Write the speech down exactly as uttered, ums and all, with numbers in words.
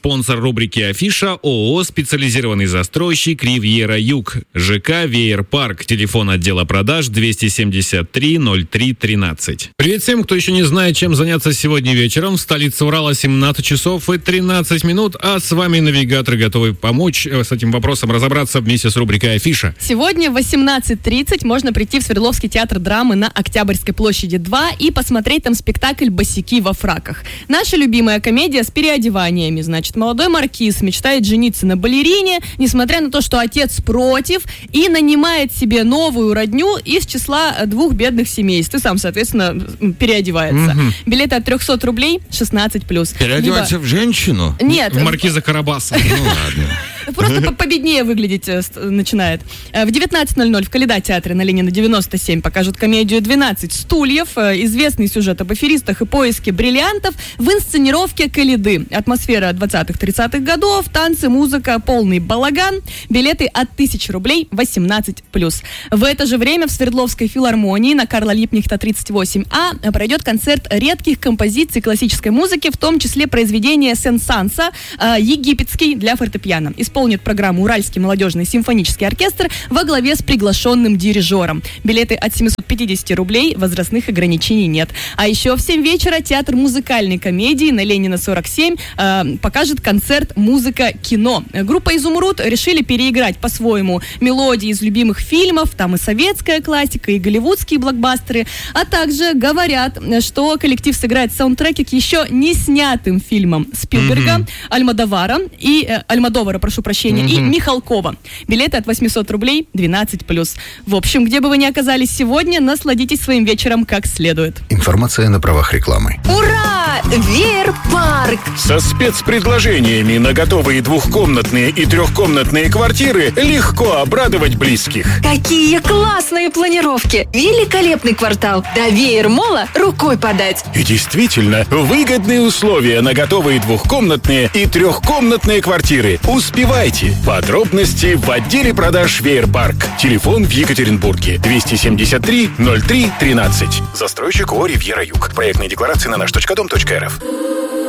Спонсор рубрики «Афиша» ООО «Специализированный застройщик Ривьера Юг». ЖК «Веер Парк». Телефон отдела продаж двести семьдесят три ноль три тринадцать. Привет всем, кто еще не знает, чем заняться сегодня вечером. В столице Урала семнадцать часов и тринадцать минут, а с вами навигаторы готовы помочь с этим вопросом разобраться вместе с рубрикой «Афиша». Сегодня в восемнадцать тридцать можно прийти в Свердловский театр драмы на Октябрьской площади два и посмотреть там спектакль «Босяки во фраках». Наша любимая комедия с переодеваниями. Значит, молодой маркиз мечтает жениться на балерине, несмотря на то, что отец против, и нанимает себе новую родню из числа двух бедных семейств. И сам, соответственно, переодевается. Угу. Билеты от триста рублей, шестнадцать плюс. Переодевается Либо... в женщину? Нет. В маркиза Карабаса. Ну ладно. Просто победнее выглядеть начинает. В девятнадцать ноль ноль в Калейдо-театре на Ленина девяносто семь покажут комедию «двенадцать стульев». Известный сюжет об аферистах и поиске бриллиантов в инсценировке Калейды. Атмосфера двадцатых-тридцатых годов, танцы, музыка, полный балаган. Билеты от тысячи рублей, восемнадцать плюс. В это же время в Свердловской филармонии на Карла Липкнехта тридцать восемь А пройдет концерт редких композиций классической музыки, в том числе произведения Сен-Санса «Египетский» для фортепиано. Исполнит программу Уральский молодежный симфонический оркестр во главе с приглашенным дирижером. Билеты от семьсот пятьдесят рублей, возрастных ограничений нет. А еще в семь вечера театр музыкальной комедии на Ленина сорок семь э, покажет концерт «Музыка-кино». Группа «Изумруд» решили переиграть по-своему мелодии из любимых фильмов, там и советская классика, и голливудские блокбастеры, а также говорят, что коллектив сыграет саундтреки к еще не снятым фильмам Спилберга, mm-hmm. Альмодовара и э, Альмодовара, прошу прощения, mm-hmm. и Михалкова. Билеты от восемьсот рублей, двенадцать плюс. В общем, где бы вы ни оказались сегодня, насладитесь своим вечером как следует. Информация на правах рекламы. Ура! Веер Парк! Со спецпредложениями на готовые двухкомнатные и трехкомнатные квартиры легко обрадовать близких. Какие классные планировки! Великолепный квартал! До Веер Молла рукой подать! И действительно, выгодные условия на готовые двухкомнатные и трехкомнатные квартиры. Успевайте! Подробности в отделе продаж Веер Парк. Телефон в Екатеринбурге двести семьдесят три ноль три тринадцать. Застройщик ООО «Ривьера Юг». Проектные декларации на наш точка дом точка эр эф.